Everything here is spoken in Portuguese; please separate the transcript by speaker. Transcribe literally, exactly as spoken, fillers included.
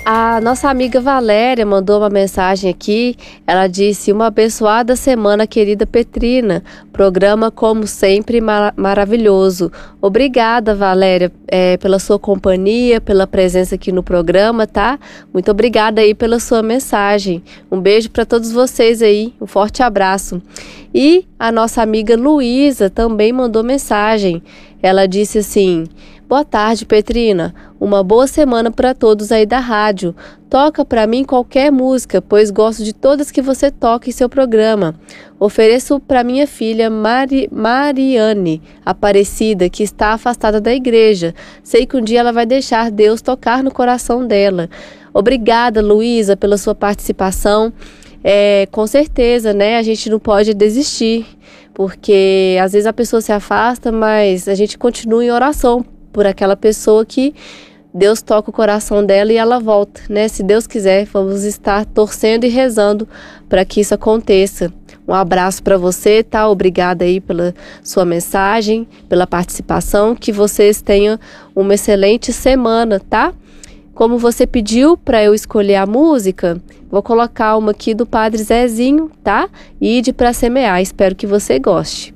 Speaker 1: A nossa amiga Valéria mandou uma mensagem aqui. Ela disse: uma abençoada semana, querida Petrina. Programa, como sempre, mar maravilhoso. Obrigada, Valéria, é, pela sua companhia, pela presença aqui no programa, tá? Muito obrigada aí pela sua mensagem. Um beijo para todos vocês aí. Um forte abraço. E a nossa amiga Luísa também mandou mensagem. Ela disse assim: boa tarde, Petrina. Uma boa semana para todos aí da rádio. Toca para mim qualquer música, pois gosto de todas que você toca em seu programa. Ofereço para minha filha Mari, Mariane Aparecida, que está afastada da igreja. Sei que um dia ela vai deixar Deus tocar no coração dela. Obrigada, Luísa, pela sua participação. É, com certeza, né? A gente não pode desistir, porque às vezes a pessoa se afasta, mas a gente continua em oração por aquela pessoa que Deus toca o coração dela e ela volta, né? Se Deus quiser, vamos estar torcendo e rezando para que isso aconteça. Um abraço para você, tá? Obrigada aí pela sua mensagem, pela participação. Que vocês tenham uma excelente semana, tá? Como você pediu para eu escolher a música, vou colocar uma aqui do Padre Zezinho, tá? Ide para semear. Espero que você goste.